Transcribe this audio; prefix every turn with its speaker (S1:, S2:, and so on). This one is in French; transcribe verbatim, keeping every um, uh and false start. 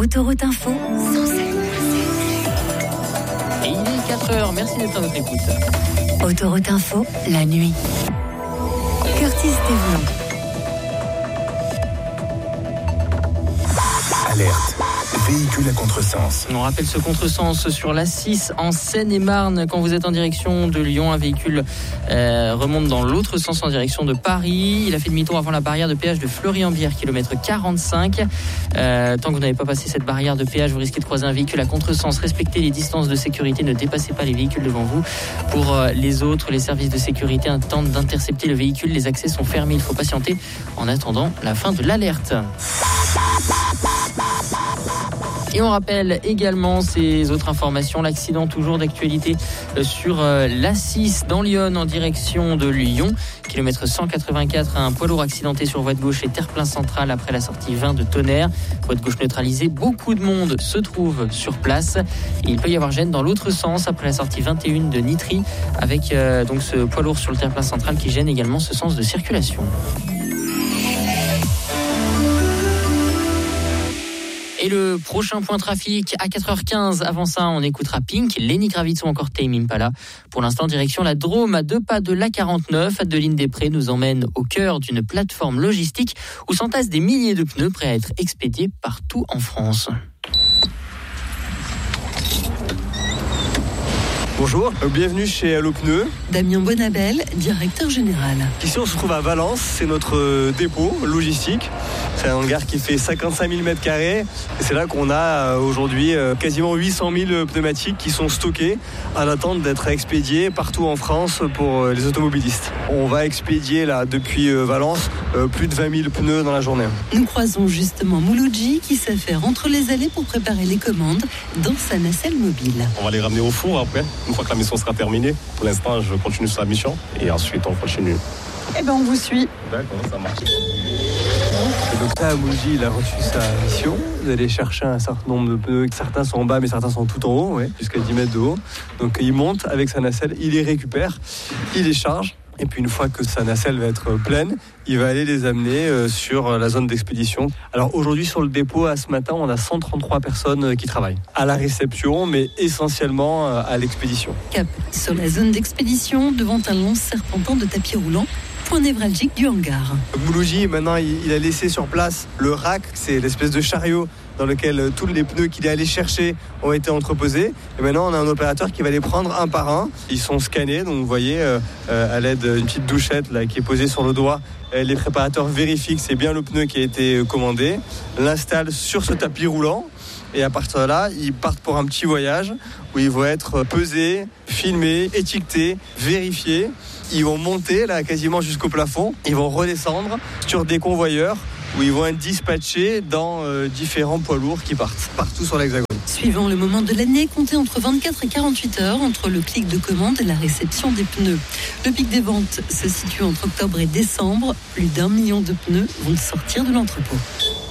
S1: Autoroute Info, cent sept.
S2: Et il est quatre heures, merci d'être à votre écoute.
S1: Autoroute Info, la nuit. Curtis Thévelin.
S3: Alerte. Véhicule à contresens.
S2: On rappelle ce contresens sur l'A six en Seine-et-Marne. Quand vous êtes en direction de Lyon, un véhicule euh, remonte dans l'autre sens en direction de Paris. Il a fait demi-tour avant la barrière de péage de Fleury-en-Bière, kilomètre quarante-cinq. Euh, tant que vous n'avez pas passé cette barrière de péage, vous risquez de croiser un véhicule à contresens. Respectez les distances de sécurité, ne dépassez pas les véhicules devant vous. Pour euh, les autres, les services de sécurité tentent d'intercepter le véhicule. Les accès sont fermés, il faut patienter en attendant la fin de l'alerte. Et on rappelle également ces autres informations, l'accident toujours d'actualité sur l'A six dans Lyon en direction de Lyon. Kilomètre cent quatre-vingt-quatre, un poids lourd accidenté sur voie de gauche et terre-plein central après la sortie vingt de Tonnerre. Voie de gauche neutralisée, beaucoup de monde se trouve sur place. Et il peut y avoir gêne dans l'autre sens après la sortie vingt et un de Nitry avec euh, donc ce poids lourd sur le terre-plein central qui gêne également ce sens de circulation. Et le prochain point trafic à quatre heures quinze. Avant ça, on écoutera Pink, Lenny Kravitz ou encore Tame Impala. Pour l'instant, direction la Drôme, à deux pas de l'A quarante-neuf. Adeline-des-Prés nous emmène au cœur d'une plateforme logistique où s'entassent des milliers de pneus prêts à être expédiés partout en France.
S4: Bonjour, bienvenue chez Allo Pneus.
S5: Damien Bonabel, directeur général.
S4: Ici on se trouve à Valence, c'est notre dépôt logistique. C'est un hangar qui fait cinquante-cinq mille mètres carrés. Et c'est là qu'on a aujourd'hui quasiment huit cent mille pneumatiques qui sont stockés en attente d'être expédiés partout en France pour les automobilistes. On va expédier là depuis Valence plus de vingt mille pneus dans la journée.
S5: Nous croisons justement Mouloudji qui s'affaire entre les allées pour préparer les commandes dans sa nacelle mobile.
S6: On va les ramener au four après. Une fois que la mission sera terminée, pour l'instant, je continue sur la mission et ensuite on continue.
S5: Eh bien, on vous suit.
S6: D'accord, ça marche.
S4: Et donc là, Mouloudji, il a reçu sa mission d'aller chercher un certain nombre de pneus. Certains sont en bas, mais certains sont tout en haut, ouais, jusqu'à dix mètres de haut. Donc il monte avec sa nacelle, il les récupère, il les charge. Et puis une fois que sa nacelle va être pleine, il va aller les amener sur la zone d'expédition. Alors aujourd'hui sur le dépôt, à ce matin, on a cent trente-trois personnes qui travaillent à la réception, mais essentiellement à l'expédition.
S5: Cap sur la zone d'expédition, devant un long serpentin de tapis roulant, point névralgique du hangar.
S4: Mouloudji, maintenant, il a laissé sur place le rack, c'est l'espèce de chariot dans lequel tous les pneus qu'il est allé chercher ont été entreposés. Et maintenant, on a un opérateur qui va les prendre un par un. Ils sont scannés, donc vous voyez, euh, à l'aide d'une petite douchette là, qui est posée sur le doigt, les préparateurs vérifient que c'est bien le pneu qui a été commandé, l'installent sur ce tapis roulant. Et à partir de là, ils partent pour un petit voyage où ils vont être pesés, filmés, étiquetés, vérifiés. Ils vont monter là quasiment jusqu'au plafond. Ils vont redescendre sur des convoyeurs où ils vont être dispatchés dans euh, différents poids lourds qui partent partout sur l'Hexagone.
S5: Suivant le moment de l'année, comptez entre vingt-quatre et quarante-huit heures entre le clic de commande et la réception des pneus. Le pic des ventes se situe entre octobre et décembre. Plus d'un million de pneus vont sortir de l'entrepôt.